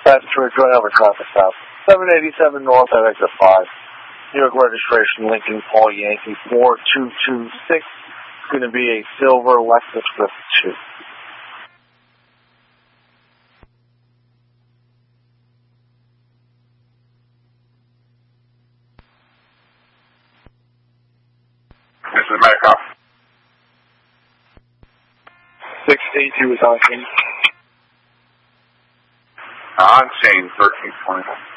dispatch to a joint over traffic stop. 787 North at exit 5. New York registration, Lincoln Paul Yankee 4226. It's going to be a silver Lexus with 2. This is Metcalf. 682 is on scene. On scene, 1320.